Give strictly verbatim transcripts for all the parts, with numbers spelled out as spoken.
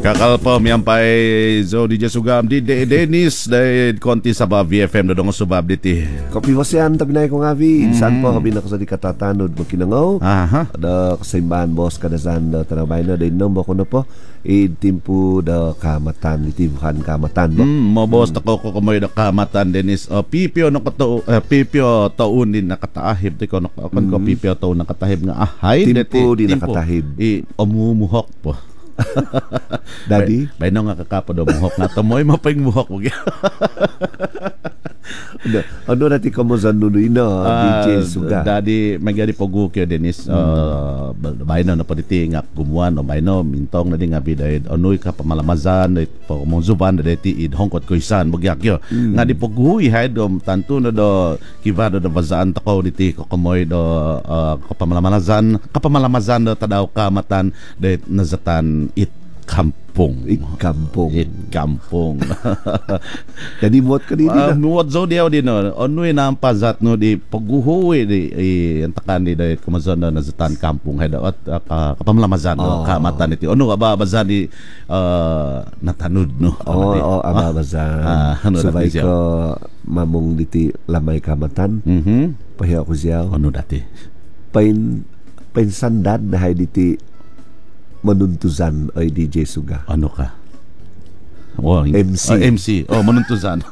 Kakalpom yan pa'y so di sugam di de Dennis de konti sa ba V F M do dong subab diti. Kopi wasian tabi na kong abi. Insan po habi na ko sa di katatanod mo kinangaw. Aha. Da kasimbahan boss kadasan da tanabay na day nombo ko na po. Itimpo da kamatan itimhan kamatan mo. Mm, mo boss tako ko kumoy da kamatan Dennis. Uh, pipyo no kato uh, pipyo taon din nakataahib di ko no kon ko pipyo taon nakatahib nga ahay Timpo di nakatahib. I omumuhok po. Daddy? Bay, bay no nga kakapa do muhok na tamoy mapay muhok mo. ano, ano natin kamusan nunoy na D J Suga? Daddy, magari po gukyo Dennis. Uh, bay no na paditi nga gumuan o bay no mintong na di nga biday anoy ka pamalamazan po mong zuban na deti id hongkot ko isan magyakyo. Mm. Nga di po guhi hay do tanto na do kivado do bazaan tako diti ko kamoy do uh, kapamalamazan kapamalamazan do tadaw kamatan de nazatan it kampung. It kampung. It kampung. Jadi muat ka din uh, muat zo diaw din no. Ano na ang pazat no di pagguhuwi di antakan di dayet kumazon na nazatan kampung hay at uh, kapamlamazan no oh. Kamatan iti. Ano ba bazan di uh, natanud no. Oh, oh ababazan. Ah, ano sabay ko mamong diti lamay kamatan. Mhm. Pahiya ko siya. Ano dati? Pain pain sandad na hay diti manuntuzan ay D J Suga. Ano ka? Oh, M C. Oh, M C. Oh, manuntuzan.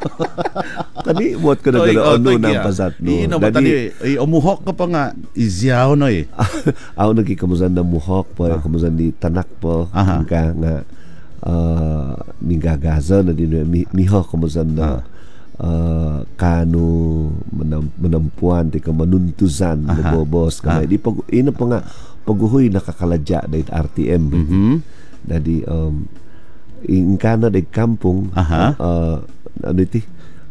Tadi buat ka na gano'n ano ng pasat no. Ino ba tadi? Ay, umuhok ka pa nga. Izyaw no eh. Ako nagkikamusan na muhok po. Ah. Kamusan di tanak po. Aha. Nga nga uh, ningagaza na din. Mi, mihok kamusan na ah. Uh, kano manam, manampuan di ka manuntuzan na bobos kamay di pag ino pa nga paguhoy nakakaladya dahil R T M mm-hmm. Dadi um in kana de kampung uh, uh, ano iti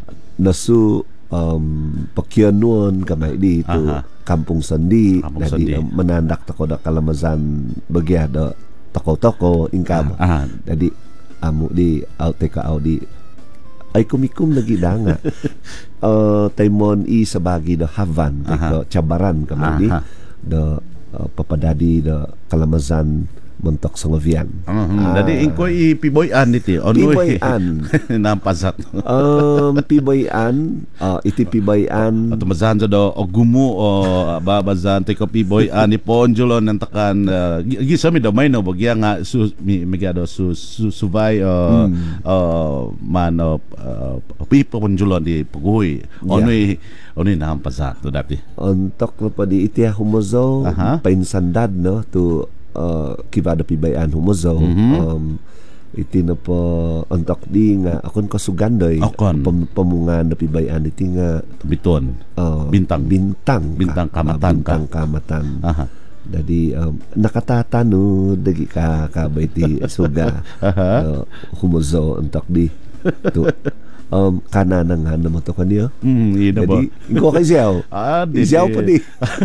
nasu um pakyanuan kamay dito aha. Kampung Sandi kampung dadi um, manandak tako da kalamazan bagya da tako-tako inkam dadi amo di out ka out di ay kumikum lagi da nga uh, taimon i sa bagi da Havan da Cabaran kami da uh, papadadi da Kalamazan montok sa Ngavian. Uh-huh. Ah, dadi inko i piboyan niti. Piboyan. Nampasat. um piboyan, uh, iti piboyan. At mazan do o gumu o babazan te ko piboyan ni Ponjulo nantakan uh, gisami do may no bagya nga su mi migado su, su subay o hmm. uh, mano uh, pipo Ponjulo di Puguy. Ono i ono nampasat to dati. Ontok pa di iti humozo uh-huh. Painsandad no to Uh, kivada pibayan humozo mm-hmm. um, iti na po antak di nga akon kasugandoy pam, pamungan na pibayan iti nga biton uh, bintang bintang bintang ka, kamatan uh, bintang ka. kamatan aha. Dadi um, nakatatano dagi ka kabay ti suga uh, humozo antak di to um kanan nga naman to kaniya mm ina ba ko kay siyaw ah di siyaw pa di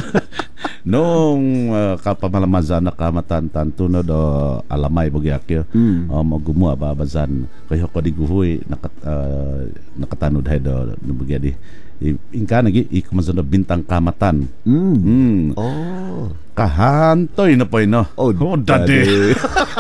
nung uh, kapamalamasan na kamatan tanto na do alamay bagyakyo mm. uh, magumu ababazan kayo ko di guhoy nakat uh, nakatanod hay do nubagya di ingka nagi ikumazan do bintang kamatan mm. Mm. Oh kahantoy na po ino oh, oh dade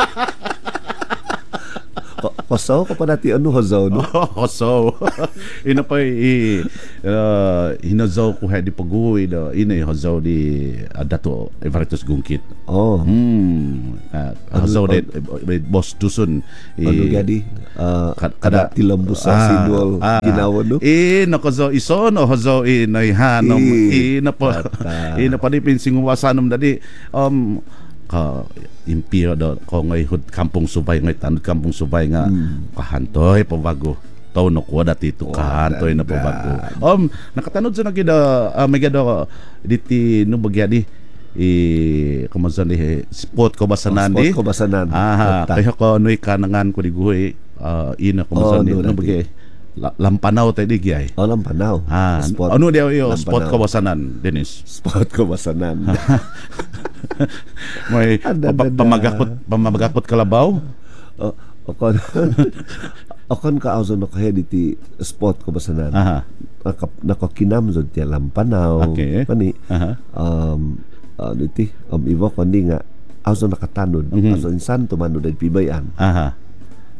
Hoso ko pa natin ano hoso no? Hoso. Ina pa i uh, hinazaw ko hadi paguwi do ina hoso di adato Evaritus Gungkit. Oh. Hmm. Uh, hoso de boss dusun. Ano gadi? Uh, kada tilambus sa sidol ginawa no? Eh nakazo ison o hoso i naihanom ina pa ina pa di pinsinguwasanom dadi um ka impiro do ko ngay hud kampung subay ngay tanod kampung subay nga mm. kahantoy pabago taw no ko dati to kahantoy na pabago um nakatanod sa nagida uh, may gado diti no bagya di i kumazan di spot ko basanan oh, di spot ko basanan ah kaya ko noy kanangan ko di guhoy uh, ina kumazan oh, di no bagya Lampanaw tayo di gyay. Oh, Lampanaw. Ah, spot. Ano dia yo spot ko basanan, Dennis? Spot ko basanan. May pamagakot pamagakot kalabaw? Oh, okon. Okon ka auzo no kahe diti spot ko basanan. Aha. Nakakinam jud ti Lampanaw. Okay. Pani. Aha. Um uh, diti um iwo kundi nga auzo nakatanod. Mm-hmm. Auzo insan tumano dad pibayan. Aha.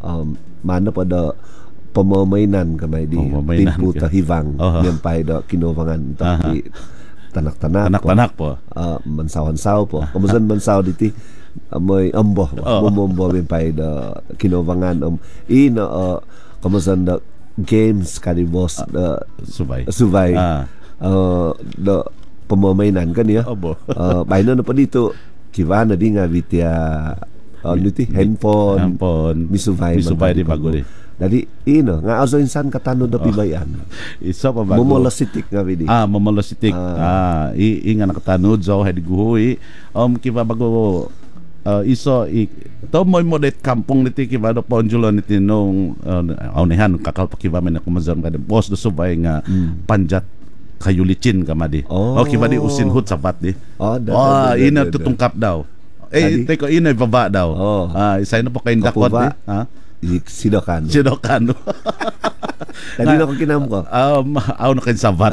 um, mana pada pemainan kamay di Pemainan timpu ka. tahivang Oh. nyampay da kinovangan tapi tanak-tanak Tanak-tanak po. uh, mansawan-saw po kamusan mansaw diti uh, may amboh Oh. mumumbo nyampay da kinovangan um, ina uh, kamusan da games kanibos da Subay. subay Ah. uh, da pemainan kan ya Obo. uh, baino na pa dito kivana di nga vitya uh, niti handphone Handphone. misubay Misubay di bago di. Dadi ino nga also insan katano da pibayan Isa pa bago. momolasitik nga vidi Ah, mamolositik. Ah, i, i nga nakatanood so head guhoy. Um kiba bago uh, iso i to moy modet kampong niti kiba do ponjulo niti nung uh, aunihan kakal pa kiba men kumazam kada boss do subay nga Mm. panjat kayulicin kamadi. Oh. Oh, kiba di usinhut sapat di. oh da, Oh, da, da, ina da, da. tutungkap daw. Eh, Tadi? teko ina baba daw. Oh. Ah, isa na po kay dakot Kapuba. di. Ha? I- sidokan Sidokan. dadi na ko kinam ko Um, aw na kayo sabat.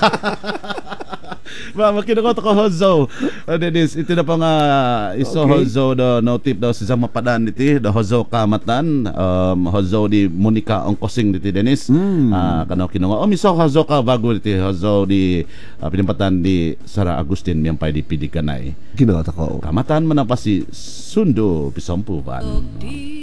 Ba, makinakot ko hozo. Uh, Dennis, ito na pa nga iso Okay. hozo do no tip daw sa mapadan niti, do hozo kamatan, um, hozo di Monica ang kosing niti Dennis. Mm. Ah, kanaw kinunga. Oh, miso hozo ka bago niti hozo di uh, pinimpatan di Sara Agustin yang pay di Pidikanay. kinota ko Kamatan man ang pa si Sundo Pisompuban.